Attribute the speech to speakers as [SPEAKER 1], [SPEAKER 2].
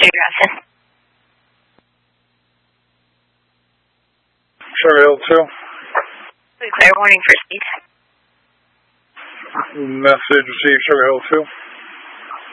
[SPEAKER 1] your address?
[SPEAKER 2] Chevy Hill 2.
[SPEAKER 1] Clear warning for speed.
[SPEAKER 2] Message received, Chevy Hill 2.